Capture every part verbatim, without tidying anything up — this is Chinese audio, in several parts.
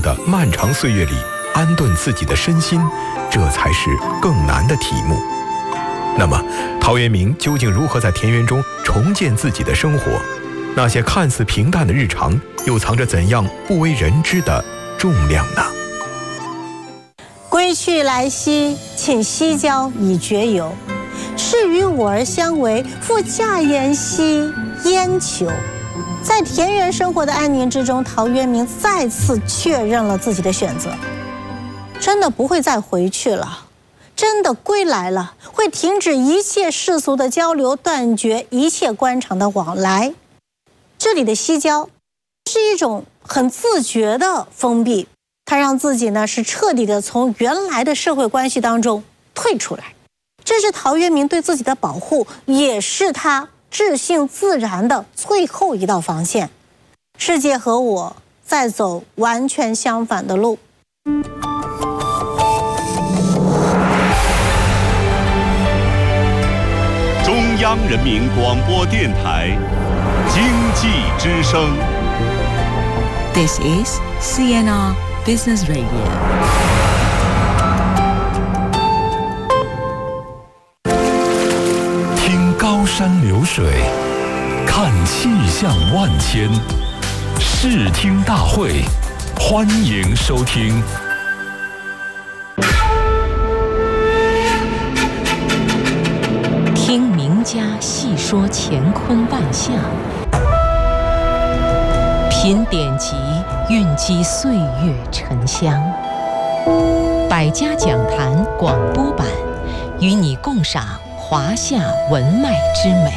的漫长岁月里安顿自己的身心，这才是更难的题目。那么，陶渊明究竟如何在田园中重建自己的生活？那些看似平淡的日常，又藏着怎样不为人知的重量呢？ 归去来兮，请西郊以绝游。是与我而相违，复驾言兮焉求？在田园生活的安宁之中，陶渊明再次确认了自己的选择，真的不会再回去了，真的归来了，会停止一切世俗的交流，断绝一切官场的往来。这里的西郊是一种很自觉的封闭，他让自己呢是彻底的从原来的社会关系当中退出来。这是陶渊明对自己的保护，也是他至性自然的最后一道防线。世界和我在走完全相反的路。 中央人民广播电台经济之声。 This is C N R Business Radio。 听高山流水，看气象万千，视听大会，欢迎收听。 听名家细说乾坤万象，品典籍，蕴积岁月沉香。百家讲坛广播版，与你共赏华夏文脉之美。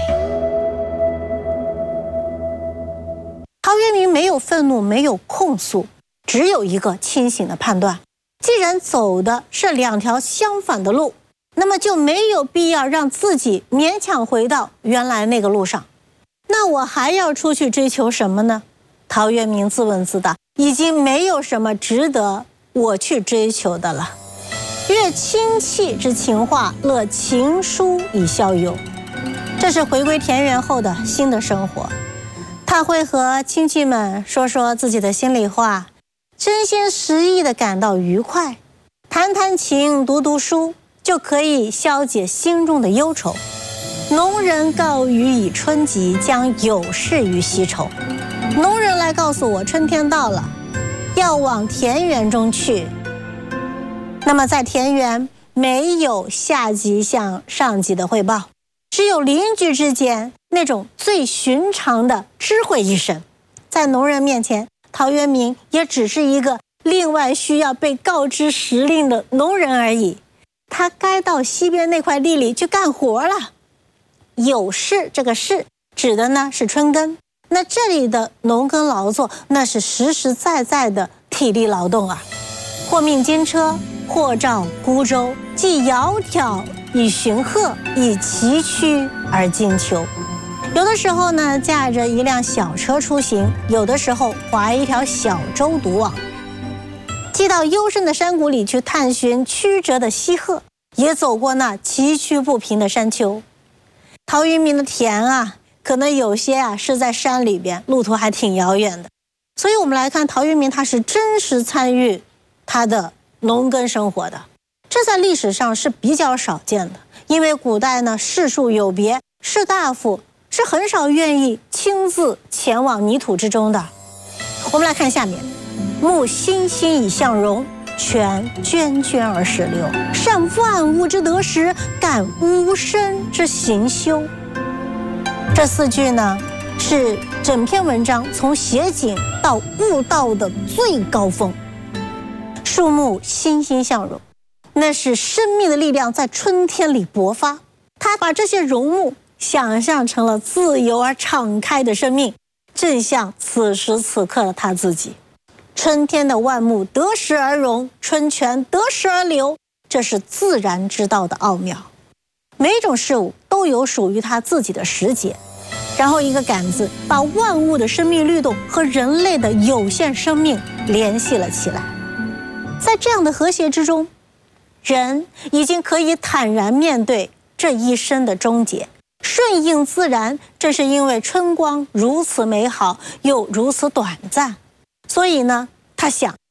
陶渊明没有愤怒，没有控诉，只有一个清醒的判断。既然走的是两条相反的路，那么就没有必要让自己勉强回到原来那个路上。那我还要出去追求什么呢？陶渊明自问自答，已经没有什么值得我去追求的了。阅亲戚之情话，乐情书以消忧。这是回归田园后的新的生活。他会和亲戚们说说自己的心里话，真心实意地感到愉快，弹弹琴，读读书，就可以消解心中的忧愁。农人告余以春及，将有事于西畴。农人来告诉我，春天到了，要往田园中去。那么在田园没有下级向上级的汇报，只有邻居之间那种最寻常的知会一声。在农人面前，陶渊明也只是一个另外需要被告知时令的农人而已。他该到西边那块地里去干活了。有事，这个事指的呢是春耕，那这里的农耕劳作，那是实实在在的体力劳动啊。或命金车，或召孤舟，既窈窕以驯鹤，以崎岖而经丘。有的时候呢，驾着一辆小车出行，有的时候划一条小舟独往。既到幽深的山谷里去探寻曲折的溪壑，也走过那崎岖不平的山丘。陶渊明的田啊，可能有些啊是在山里边，路途还挺遥远的。所以我们来看陶渊明，他是真实参与他的农耕生活的，这在历史上是比较少见的。因为古代呢士庶有别，士大夫是很少愿意亲自前往泥土之中的。我们来看下面，木欣欣以向荣，泉涓涓而始流，善万物之得时，感吾生之行休。这四句呢是整篇文章从写景到悟道的最高峰。树木欣欣向荣，那是生命的力量在春天里勃发。他把这些荣木想象成了自由而敞开的生命，正像此时此刻的他自己。春天的万物得时而荣，春泉得时而流，这是自然之道的奥妙。每种事物都有属于它自己的时节，然后一个感字把万物的生命律动和人类的有限生命联系了起来。在这样的和谐之中，人已经可以坦然面对这一生的终结，顺应自然。正是因为春光如此美好，又如此短暂，所以呢，他想